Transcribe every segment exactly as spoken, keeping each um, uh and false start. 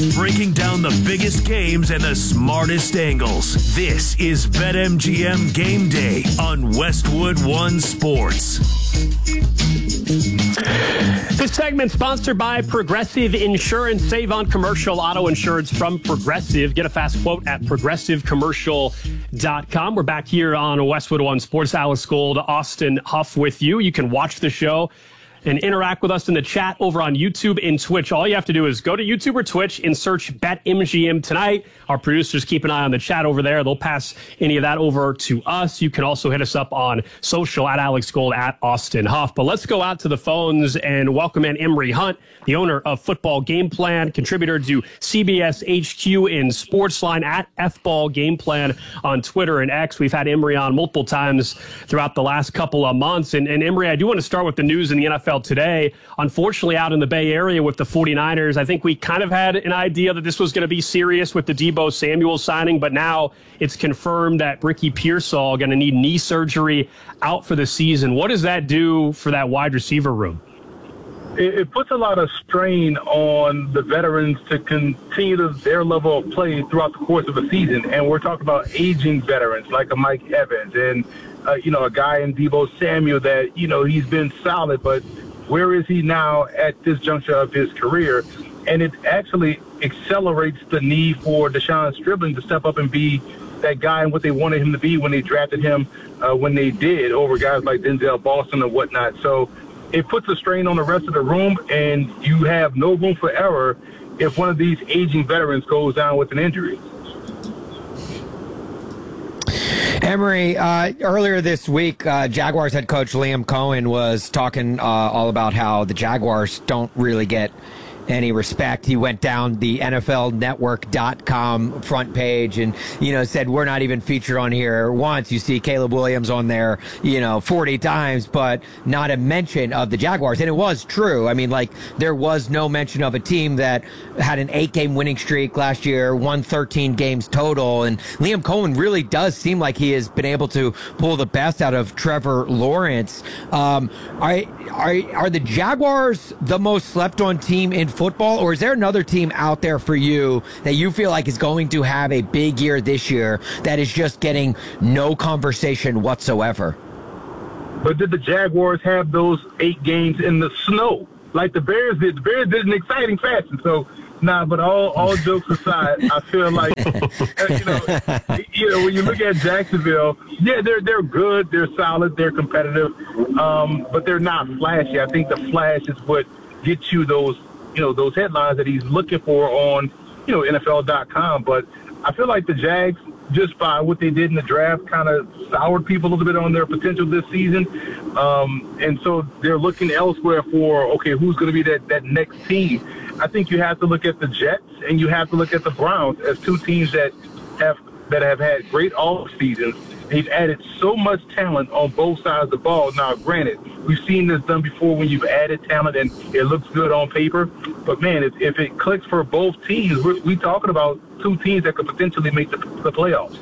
breaking down the biggest games and the smartest angles. This is BetMGM Game Day on Westwood One Sports. This segment sponsored by Progressive Insurance. Save on commercial auto insurance from Progressive. Get a fast quote at progressive commercial dot com. We're back here on Westwood One Sports. Alex Gold, Austin Huff with you. You can watch the show and interact with us in the chat over on YouTube and Twitch. All you have to do is go to YouTube or Twitch and search BetMGM tonight. Our producers keep an eye on the chat over there. They'll pass any of that over to us. You can also hit us up on social at Alex Gold, at Austin Huff. But let's go out to the phones and welcome in Emory Hunt, the owner of Football Game Plan, contributor to C B S H Q in Sportsline, at F Ball Game Plan on Twitter and X. We've had Emory on multiple times throughout the last couple of months. And, and Emory, I do want to start with the news in the N F L today. Unfortunately, out in the Bay Area with the 49ers, I think we kind of had an idea that this was going to be serious with the Deebo Samuel signing, but now it's confirmed that Ricky Pearsall going to need knee surgery, out for the season. What does that do for that wide receiver room? It, it puts a lot of strain on the veterans to continue to, their level of play throughout the course of a season. And we're talking about aging veterans like a Mike Evans and, uh, you know, a guy in Deebo Samuel that, you know, he's been solid, but where is he now at this juncture of his career? And it actually accelerates the need for Deshaun Stribling to step up and be that guy and what they wanted him to be when they drafted him, uh, when they did, over guys like Denzel Boston and whatnot. So it puts a strain on the rest of the room, and you have no room for error if one of these aging veterans goes down with an injury. Emory, uh, earlier this week, uh, Jaguars head coach Liam Cohen was talking uh, all about how the Jaguars don't really get any respect. He went down the N F L network dot com front page and, you know, said we're not even featured on here once. You see Caleb Williams on there, you know, forty times, but not a mention of the Jaguars. And it was true. I mean, like, there was no mention of a team that had an eight-game winning streak last year, won thirteen games total. And Liam Cohen really does seem like he has been able to pull the best out of Trevor Lawrence. Um, are, are, are the Jaguars the most slept-on team in football, or is there another team out there for you that you feel like is going to have a big year this year that is just getting no conversation whatsoever? But did the Jaguars have those eight games in the snow like the Bears did? The Bears did an exciting fashion. So, nah, but all, all jokes aside, I feel like, you know, you know, when you look at Jacksonville, yeah, they're they're good, they're solid, they're competitive, um, but they're not flashy. I think the flash is what gets you those, you know, those headlines that he's looking for on, you know, N F L dot com. But I feel like the Jags, just by what they did in the draft, kind of soured people a little bit on their potential this season. Um, and so they're looking elsewhere for, okay, who's going to be that, that next team? I think you have to look at the Jets and you have to look at the Browns as two teams that have that have had great off seasons. They've added so much talent on both sides of the ball. Now, granted, we've seen this done before when you've added talent and it looks good on paper. But, man, if, if it clicks for both teams, we're, we're talking about two teams that could potentially make the, the playoffs.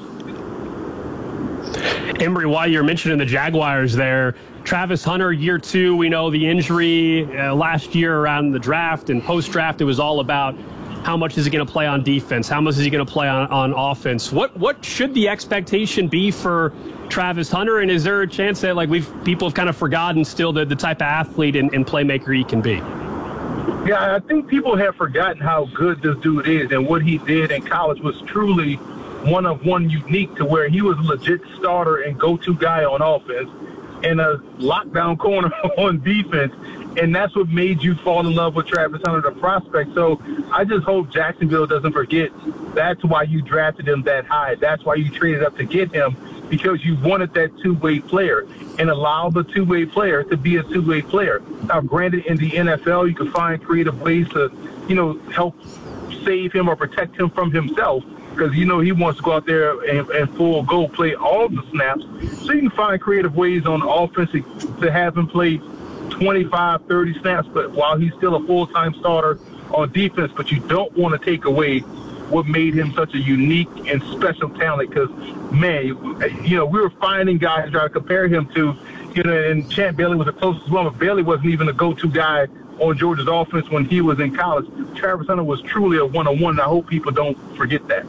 Emory, while you're mentioning the Jaguars there, Travis Hunter, year two, we know the injury uh, last year around the draft and post-draft, it was all about how much is he going to play on defense? How much is he going to play on, on offense? What what should the expectation be for Travis Hunter? And is there a chance that, like, we've people have kind of forgotten still the, the type of athlete and, and playmaker he can be? Yeah, I think people have forgotten how good this dude is, and what he did in college was truly one of one unique, to where he was a legit starter and go-to guy on offense and a lockdown corner on defense. And that's what made you fall in love with Travis Hunter, the prospect. So I just hope Jacksonville doesn't forget that's why you drafted him that high. That's why you traded up to get him, because you wanted that two-way player, and allow the two-way player to be a two-way player. Now, granted, in the N F L, you can find creative ways to, you know, help save him or protect him from himself, because, you know, he wants to go out there and, and full go play all the snaps. So you can find creative ways on offense to have him play twenty-five, thirty snaps, but while he's still a full-time starter on defense. But you don't want to take away what made him such a unique and special talent, because, man, you know, we were finding guys trying to compare him to, you know, and Champ Bailey was the closest one, but Bailey wasn't even a go-to guy on Georgia's offense when he was in college. Travis Hunter was truly a one-on-one, and I hope people don't forget that.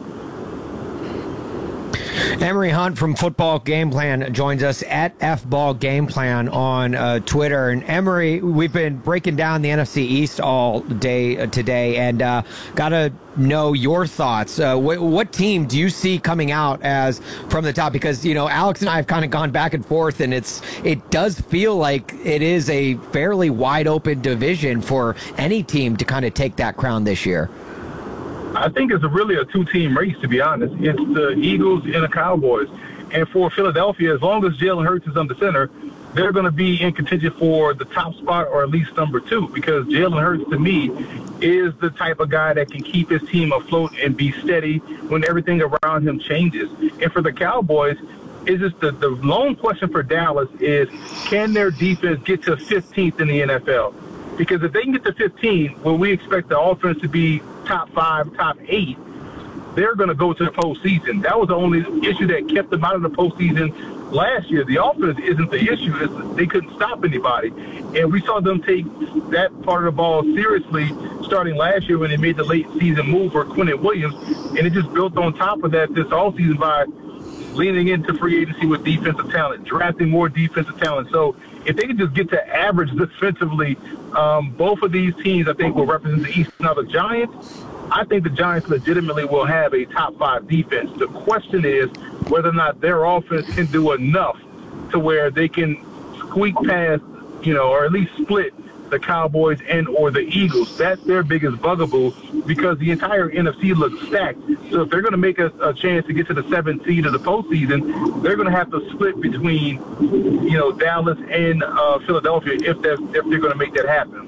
Emory Hunt from Football Game Plan joins us at F Ball Game Plan on uh, Twitter. And Emory, we've been breaking down the N F C East all day uh, today, and uh, got to know your thoughts. Uh, wh- what team do you see coming out as from the top? Because, you know, Alex and I have kind of gone back and forth, and it's it does feel like it is a fairly wide open division for any team to kind of take that crown this year. I think it's a really a two-team race, to be honest. It's the Eagles and the Cowboys. And for Philadelphia, as long as Jalen Hurts is under center, they're going to be in contention for the top spot or at least number two, because Jalen Hurts, to me, is the type of guy that can keep his team afloat and be steady when everything around him changes. And for the Cowboys, it's just the, the lone question for Dallas is, can their defense get to fifteenth in the N F L? Because if they can get to fifteen, when we expect the offense to be top five, top eight, they're going to go to the postseason. That was the only issue that kept them out of the postseason last year. The offense isn't the issue. It's they couldn't stop anybody. And we saw them take that part of the ball seriously starting last year when they made the late season move for Quinnen Williams. And it just built on top of that this offseason by leaning into free agency with defensive talent, drafting more defensive talent. So if they can just get to average defensively, um, both of these teams, I think, will represent the East. Now, the Giants, I think the Giants legitimately will have a top five defense. The question is whether or not their offense can do enough to where they can squeak past, you know, or at least split the Cowboys and or the Eagles. That's their biggest bugaboo, because the entire N F C looks stacked. So if they're going to make a, a chance to get to the seventh seed of the postseason, they're going to have to split between, you know, Dallas and uh, Philadelphia if they're, if they're going to make that happen.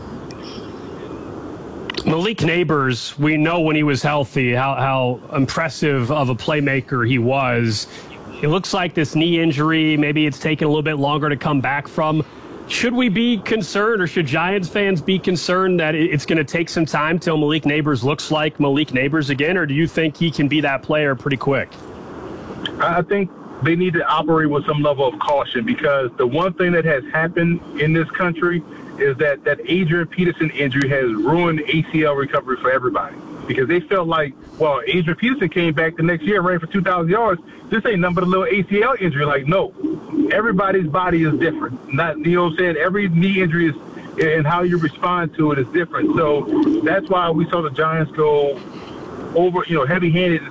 Malik Neighbors, we know when he was healthy how, how impressive of a playmaker he was. It looks like this knee injury, maybe it's taken a little bit longer to come back from. Should we be concerned, or should Giants fans be concerned that it's going to take some time till Malik Neighbors looks like Malik Neighbors again, or do you think he can be that player pretty quick? I think they need to operate with some level of caution, because the one thing that has happened in this country is that that Adrian Peterson injury has ruined A C L recovery for everybody, because they felt like, well, Adrian Peterson came back the next year, ran for two thousand yards. This ain't nothing but a little A C L injury. Like, no, everybody's body is different. Not, you know what I'm saying? Every knee injury is, and how you respond to it is different. So that's why we saw the Giants go over, you know, heavy-handed